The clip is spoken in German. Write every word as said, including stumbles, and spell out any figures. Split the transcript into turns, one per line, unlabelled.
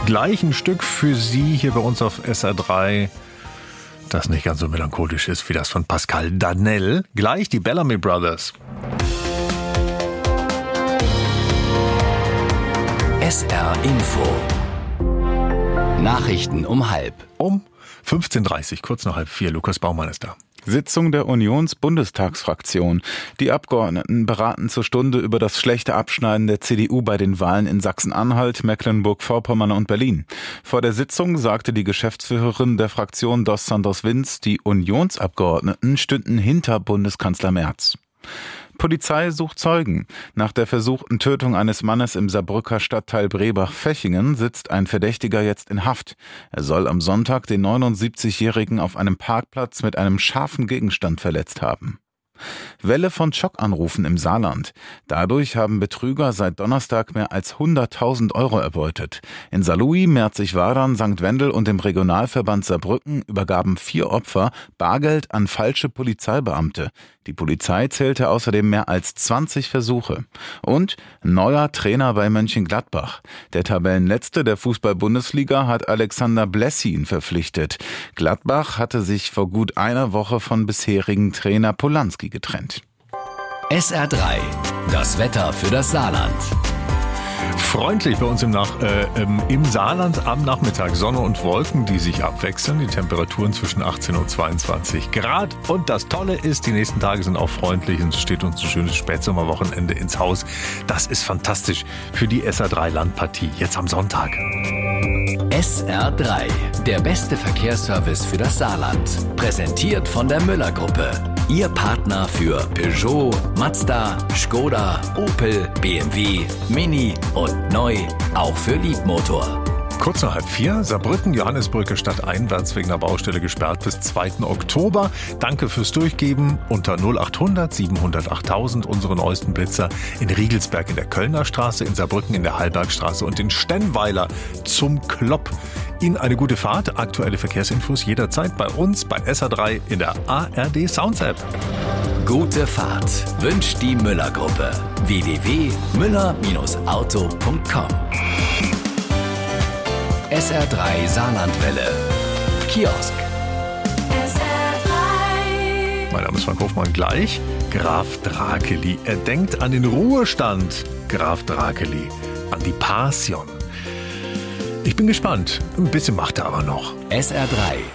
Gleich ein Stück für Sie hier bei uns auf S R drei, das nicht ganz so melancholisch ist wie das von Pascal Danel. Gleich die Bellamy Brothers.
S R Info. Nachrichten um halb.
Um fünfzehn Uhr dreißig, kurz nach halb vier. Lukas Baumann ist da.
Sitzung der Unions-Bundestagsfraktion. Die Abgeordneten beraten zur Stunde über das schlechte Abschneiden der C D U bei den Wahlen in Sachsen-Anhalt, Mecklenburg-Vorpommern und Berlin. Vor der Sitzung sagte die Geschäftsführerin der Fraktion Dos Santos Vinz, die Unionsabgeordneten stünden hinter Bundeskanzler Merz. Polizei sucht Zeugen. Nach der versuchten Tötung eines Mannes im Saarbrücker Stadtteil Brebach-Fechingen sitzt ein Verdächtiger jetzt in Haft. Er soll am Sonntag den neunundsiebzigjährigen auf einem Parkplatz mit einem scharfen Gegenstand verletzt haben. Welle von Schockanrufen im Saarland. Dadurch haben Betrüger seit Donnerstag mehr als hunderttausend Euro erbeutet. In Saarlouis, Merzig-Wadern, Sankt Wendel und dem Regionalverband Saarbrücken übergaben vier Opfer Bargeld an falsche Polizeibeamte. Die Polizei zählte außerdem mehr als zwanzig Versuche. Und neuer Trainer bei Mönchengladbach. Der Tabellenletzte der Fußball-Bundesliga hat Alexander Blessin verpflichtet. Gladbach hatte sich vor gut einer Woche von bisherigen Trainer Polanski getrennt.
S R drei. Das Wetter für das Saarland.
Freundlich bei uns im, Nach- äh, im, im Saarland am Nachmittag. Sonne und Wolken, die sich abwechseln. Die Temperaturen zwischen achtzehn und zweiundzwanzig Grad. Und das Tolle ist, die nächsten Tage sind auch freundlich. Und es steht uns ein schönes Spätsommerwochenende ins Haus. Das ist fantastisch für die S R drei Landpartie. Jetzt am Sonntag.
S R drei. Der beste Verkehrsservice für das Saarland. Präsentiert von der Müller-Gruppe. Ihr Partner für Peugeot, Mazda, Skoda, Opel, B M W, Mini und neu auch für Liebmotor.
Kurz nach halb vier, Saarbrücken, Johannesbrücke stadteinwärts wegen der Baustelle gesperrt bis zweiten Oktober. Danke fürs Durchgeben unter null achthundert siebenhundert achttausend, unsere neuesten Blitzer in Riegelsberg in der Kölner Straße, in Saarbrücken in der Hallbergstraße und in Stennweiler zum Klopp. Ihnen eine gute Fahrt, aktuelle Verkehrsinfos jederzeit bei uns bei S R drei in der A R D Sounds App.
Gute Fahrt wünscht die Müller-Gruppe. w w w punkt müller auto punkt com. S R drei Saarlandwelle. Kiosk.
S R drei.
Mein Name ist Frank Hofmann. Gleich Graf Drakeli. Er denkt an den Ruhestand. Graf Drakeli. An die Pension. Ich bin gespannt. Ein bisschen macht er aber noch.
S R drei.